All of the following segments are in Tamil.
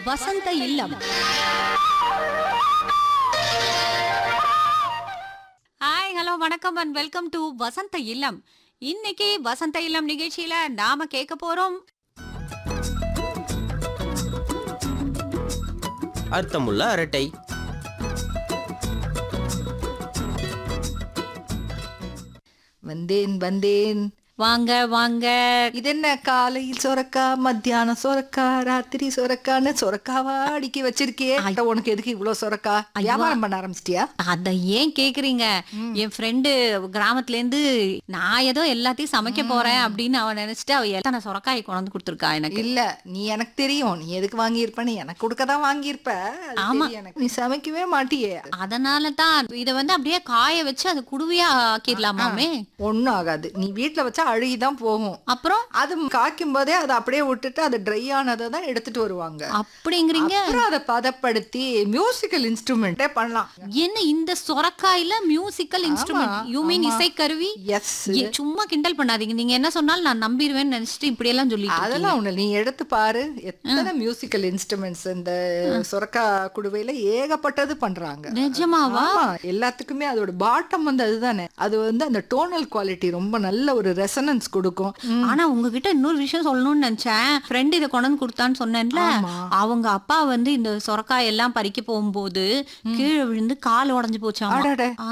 வசந்த இல்லம். ஹாய், ஹலோ, வணக்கம் அண்ட் வெல்கம் டு வசந்த இல்லம். இன்னைக்கு வசந்த இல்லம் நிகழ்ச்சியில நாம கேட்க போறோம் அர்த்தமுள்ள அரட்டை. வந்தேன் வந்தேன். வாங்க வாங்க. இது என்ன காலையில் சொரக்கா, மத்தியானம் சொரக்கா, ராத்திரி சொரக்கான்னு சொரக்காவா அடுக்கி வச்சிருக்கியே. உனக்கு எதுக்கு இவ்வளவு சொரக்கா? வியாபாரம் பண்ண ஆரம்பிச்சிட்டியா? அத ஏன் கேக்குறீங்க? என் ஃப்ரெண்டு கிராமத்துல இருந்து நான் ஏதோ எல்லாத்தையும் சமைக்க போறேன் அப்படின்னு அவன் நினைச்சிட்டு அவ எத்தனை சொரக்காயை கொண்டு கொடுத்துருக்கா எனக்கு. இல்ல, நீ எனக்கு தெரியும் நீ எதுக்கு வாங்கியிருப்பன்னு. எனக்கு கொடுக்கதான் வாங்கியிருப்ப. ஆமா. எனக்கு நீ சமைக்கவே மாட்டியே. அதனால தான் இத வந்து அப்படியே காய வச்சு அது குடுவையா ஆக்கிடலாமாமே. ஒண்ணும் ஆகாது. நீ வீட்டுல வச்சா அழுகிதான் போகும். அப்புறம் அது காய்க்கும் போதே அதை அப்படியே விட்டுட்டு அது ட்ரை ஆனதை தான் எடுத்துட்டு வருவாங்க. அப்படிங்கிறீங்க? அப்புறம் அதை பதப்படுத்தி மியூசிக்கல் இன்ஸ்ட்ருமெண்டே பண்ணலாம். என்ன இந்த சொரக்காயில மியூசிக்கல் இன்ஸ்ட்ருமெண்ட்? யூ மீன் இசைக்கருவி? எஸ். சும்மா கிண்டல் பண்ணாதீங்க. நீங்க என்ன சொன்னாலும் நான் நம்பிடுவேன்னு நினைச்சிட்டு இப்படி எல்லாம் சொல்லிட்டு அதெல்லாம் ஒண்ணு. நீ எடுத்து பாரு, எத்தனை மியூசிக்கல் இன்ஸ்ட்ருமெண்ட்ஸ் இந்த சொரக்கா குடுவையில ஏகப்பட்டது பண்றாங்க. நிஜமாவா? ஆமா, எல்லாத்துக்குமே அதோட பாட்டம் வந்து அதுதானே. அது வந்து அந்த டோனல் குவாலிட்டி ரொம்ப நல்ல ஒரு ரெசனன்ஸ் கொடுக்கும். ஆனா உங்ககிட்ட இன்னொரு விஷயம் சொல்லணும்னு நினைச்சேன். ஃப்ரெண்ட் இதை கொண்டு வந்து கொடுத்தான்னு சொன்னேன்ல, அவங்க அப்பா வந்து இந்த சொரக்காய் எல்லாம் பறிக்க போகும்போது கீழே விழுந்து கால் உடைஞ்சு போச்சாமா.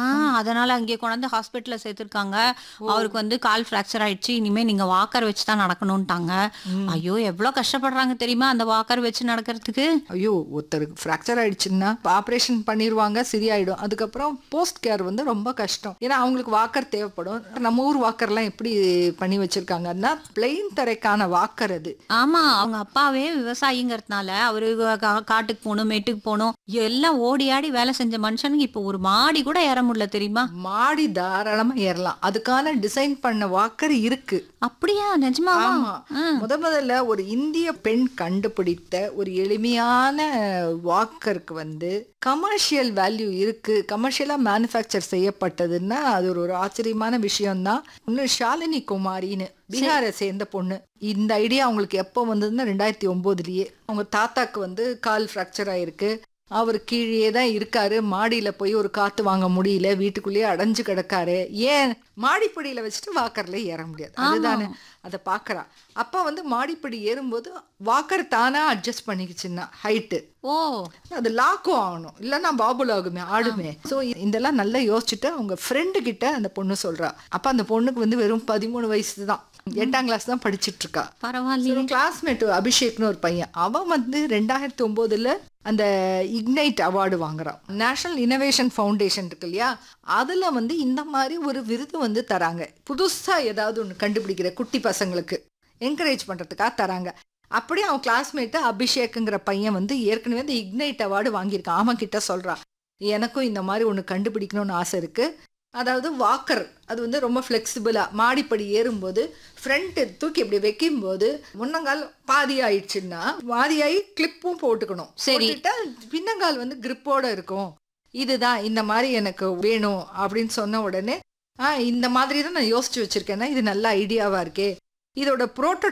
அதனால அங்கே கொண்டு ஹாஸ்பிட்டல்ல சேர்த்திருக்காங்க. அவருக்கு வந்து கால் பிராக்சர் ஆயிடுச்சு. இனிமே நீங்க வாக்கர் வச்சுதான் நடக்கணும்ட்டாங்க. ஐயோ, எவ்வளவு கஷ்டப்படுறாங்க தெரியுமா அந்த வாக்கர் வச்சு நடக்கிறதுக்கு. ஐயோ, ஒருத்தருக்கு பிராக்சர் ஆயிடுச்சுன்னா ஆபரேஷன் பண்ணிடுவாங்க, சரியாயிடும். அதுக்கப்புறம் போஸ்ட் கேர் வந்து ரொம்ப கஷ்டம். ஏன்னா அவங்களுக்கு வாக்கர் தேவைப்படும். நம்ம ஊர் வாக்கர்லாம் எப்படி பண்ணி வச்சிருக்காங்கன்னா பிளெயின் தரைக்கான வாக்கர் அது. ஆமா, அவங்க அப்பாவே விவசாயிங்கிறதுனால அவரு காட்டுக்கு போகணும், மேட்டுக்கு போகணும், எல்லாம் ஓடி ஆடி வேலை செஞ்ச மனுஷனுக்கு இப்ப ஒரு மாடி கூட ஏற முடியல தெரியுமா? மாடி தாராளமா ஏறலாம். அதுக்கான டிசைன் பண்ண வாக்கர் இருக்கு. அப்படியா? நிஜமாவா? முதல்ல ஒரு இந்திய பெண் கண்டுபிடித்த ஒரு எளிமையான வாக்கருக்கு வந்து கமர்ஷியல் வேல்யூ இருக்கு. கமர்ஷியலா மேனுஃபேக்சர் செய்யப்பட்டதுன்னா அது ஒரு ஆச்சரியமான விஷயம்தான். இன்னும் ஷாலினி குமாரின்னு பீகாரை சேர்ந்த பொண்ணு. இந்த ஐடியா அவங்களுக்கு எப்போ வந்ததுன்னா 2009லயே. அவங்க தாத்தாக்கு வந்து கால் ஃப்ராக்சர் ஆயிருக்கு. அவர் கீழே தான் இருக்காரு. மாடியில போய் ஒரு காத்து வாங்க முடியல, வீட்டுக்குள்ளேயே அடைஞ்சு கிடக்காரு. ஏன் மாடிப்படியில வச்சுட்டு வாக்கர்ல ஏற முடியாது? அதுதானே அதை பாக்குறா. அப்ப வந்து மாடிப்படி ஏறும்போது வாக்கர் தானா அட்ஜஸ்ட் பண்ணிக்கிச்சுன்னா ஹைட்டு. ஓ, அது லாக்கும் ஆகணும், இல்லைன்னா பாபுல் ஆகுமே, ஆடுமே. ஸோ இதெல்லாம் நல்லா யோசிச்சுட்டு அவங்க ஃப்ரெண்டு கிட்ட அந்த பொண்ணு சொல்றா. அப்ப அந்த பொண்ணுக்கு வந்து வெறும் 13 வயசு தான், 8ஆம் கிளாஸ் தான் படிச்சுட்டு இருக்கா. பரவாயில்ல. கிளாஸ்மேட் அபிஷேக்னு ஒரு பையன், அவன் வந்து 2009ல் அந்த இக்னைட் அவார்டு வாங்குறான். நேஷனல் இனோவேஷன் ஃபவுண்டேஷன் இருக்கு இல்லையா, அதுல வந்து இந்த மாதிரி ஒரு விருது வந்து தராங்க. புதுசா ஏதாவது ஒன்று கண்டுபிடிக்கிற குட்டி பசங்களுக்கு என்கரேஜ் பண்றதுக்காக தராங்க. அப்படியே அவன் கிளாஸ்மேட்டு அபிஷேக்குங்கிற பையன் வந்து ஏற்கனவே இந்த இக்னைட் அவார்டு வாங்கியிருக்கான். அவன் கிட்ட சொல்றான், எனக்கும் இந்த மாதிரி ஒன்று கண்டுபிடிக்கணும்னு ஆசை இருக்கு. அதாவது வாக்கர் அது வந்து ரொம்ப ஃப்ளெக்சிபிளாக மாடிப்படி ஏறும்போது ஃப்ரண்ட்டு தூக்கி இப்படி வைக்கும்போது முன்னங்கால் பாதி ஆயிடுச்சுன்னா பாதியாகி கிளிப்பும் போட்டுக்கணும். சரிட்டா பின்னங்கால் வந்து கிரிப்போட இருக்கும். இதுதான் இந்த மாதிரி எனக்கு வேணும் அப்படின்னு சொன்ன உடனே இந்த மாதிரி தான் நான் யோசிச்சு வச்சிருக்கேன்னா இது நல்ல ஐடியாவா இருக்கே. இதோட